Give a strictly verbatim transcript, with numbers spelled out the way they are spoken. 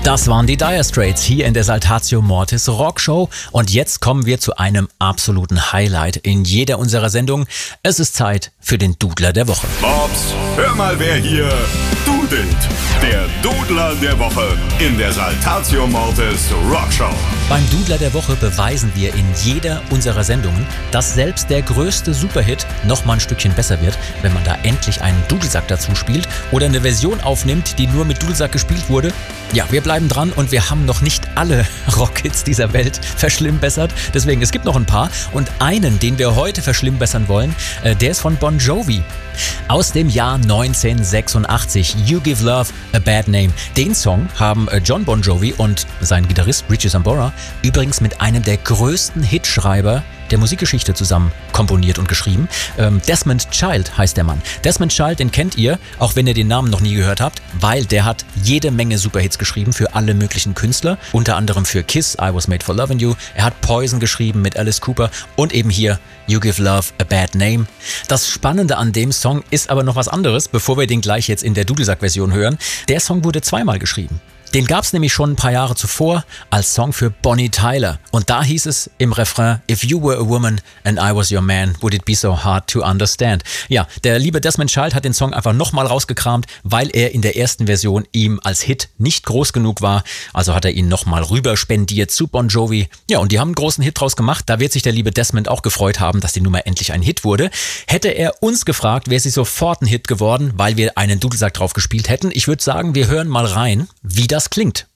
Das waren die Dire Straits hier in der Saltatio Mortis Rockshow. Und jetzt kommen wir zu einem absoluten Highlight in jeder unserer Sendungen. Es ist Zeit für den Dudler der Woche. Bobs, hör mal, wer hier dudelt. Der Dudler der Woche in der Saltatio Mortis Rockshow. Beim Dudler der Woche beweisen wir in jeder unserer Sendungen, dass selbst der größte Superhit noch mal ein Stückchen besser wird, wenn man da endlich einen Dudelsack dazu spielt oder eine Version aufnimmt, die nur mit Dudelsack gespielt wurde. Ja, wir bleiben dran und wir haben noch nicht alle Rockhits dieser Welt verschlimmbessert. Deswegen, es gibt noch ein paar. Und einen, den wir heute verschlimmbessern wollen, äh, der ist von Bon Jovi. Aus dem Jahr neunzehnhundertsechsundachtzig, You Give Love a Bad Name. Den Song haben äh, John Bon Jovi und sein Gitarrist Richie Sambora übrigens mit einem der größten Hitschreiber der Musikgeschichte zusammen komponiert und geschrieben. Ähm, Desmond Child heißt der Mann. Desmond Child, den kennt ihr, auch wenn ihr den Namen noch nie gehört habt, weil der hat jede Menge Superhits geschrieben für alle möglichen Künstler, unter anderem für Kiss, I Was Made for Lovin' You. Er hat Poison geschrieben mit Alice Cooper und eben hier You Give Love a Bad Name. Das Spannende an dem Song ist aber noch was anderes, bevor wir den gleich jetzt in der Dudelsack-Version hören. Der Song wurde zweimal geschrieben. Den gab es nämlich schon ein paar Jahre zuvor als Song für Bonnie Tyler. Und da hieß es im Refrain, If you were a woman and I was your man, would it be so hard to understand? Ja, der liebe Desmond Child hat den Song einfach nochmal rausgekramt, weil er in der ersten Version ihm als Hit nicht groß genug war. Also hat er ihn nochmal rüber spendiert zu Bon Jovi. Ja, und die haben einen großen Hit draus gemacht. Da wird sich der liebe Desmond auch gefreut haben, dass die Nummer endlich ein Hit wurde. Hätte er uns gefragt, wäre sie sofort ein Hit geworden, weil wir einen Dudelsack drauf gespielt hätten. Ich würde sagen, wir hören mal rein, wie das klingt.